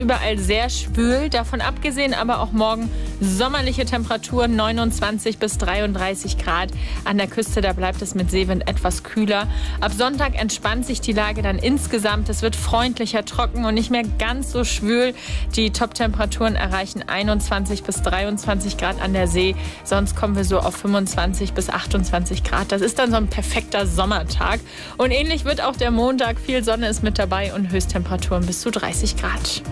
Überall sehr schwül, davon abgesehen aber auch morgen sommerliche Temperaturen, 29 bis 33 Grad. An der Küste, da bleibt es mit Seewind etwas kühler. Ab Sonntag entspannt sich die Lage dann insgesamt. Es wird freundlicher, trocken und nicht mehr ganz so schwül. Die Top-Temperaturen erreichen 21 bis 23 Grad an der See. Sonst kommen wir so auf 25 bis 28 Grad. Das ist dann so ein perfekter Sommertag. Und ähnlich wird auch der Montag. Viel Sonne ist mit dabei und Höchsttemperaturen bis zu 30 Grad.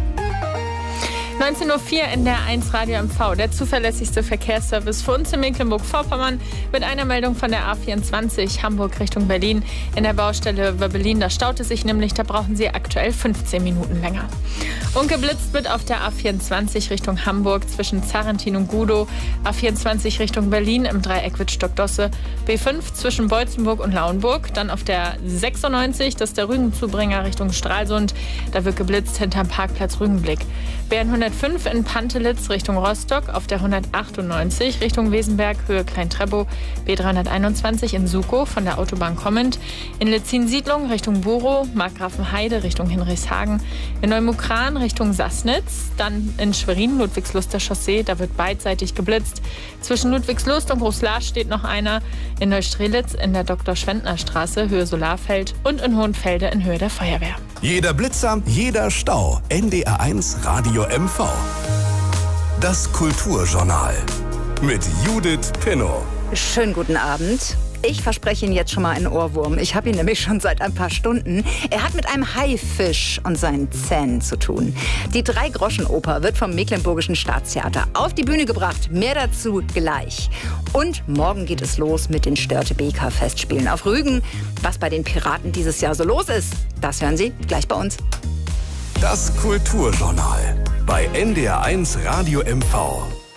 19.04 Uhr in der 1 Radio MV, der zuverlässigste Verkehrsservice für uns in Mecklenburg-Vorpommern mit einer Meldung von der A24 Hamburg Richtung Berlin. In der Baustelle Wöbbelin, da staut es sich nämlich, da brauchen Sie aktuell 15 Minuten länger. Und geblitzt wird auf der A24 Richtung Hamburg zwischen Zarrentin und Gudow, A24 Richtung Berlin im Dreieck Wittstock-Dosse, B5 zwischen Beutzenburg und Lauenburg, dann auf der 96, das ist der Rügenzubringer Richtung Stralsund, da wird geblitzt hinterm Parkplatz Rügenblick. BN 105 in Pantelitz Richtung Rostock, auf der 198 Richtung Wesenberg, Höhe Klein-Treppow, B321 in Sukow von der Autobahn kommend, in Letzin-Siedlung Richtung Borow, Markgrafenheide Richtung Hinrichshagen, in Neumukran Richtung Sassnitz, dann in Schwerin, Ludwigslust Chaussee, da wird beidseitig geblitzt. Zwischen Ludwigslust und Großlars steht noch einer, in Neustrelitz in der Dr.-Schwendner-Straße, Höhe Solarfeld und in Hohenfelde in Höhe der Feuerwehr. Jeder Blitzer, jeder Stau. NDR1 Radio MV. Das Kulturjournal mit Judith Pinnow. Schönen guten Abend. Ich verspreche Ihnen jetzt schon mal einen Ohrwurm. Ich habe ihn nämlich schon seit ein paar Stunden. Er hat mit einem Haifisch und seinen Zähnen zu tun. Die Drei-Groschen-Oper wird vom Mecklenburgischen Staatstheater auf die Bühne gebracht. Mehr dazu gleich. Und morgen geht es los mit den Störtebeker-Festspielen auf Rügen. Was bei den Piraten dieses Jahr so los ist, das hören Sie gleich bei uns. Das Kulturjournal bei NDR1 Radio MV.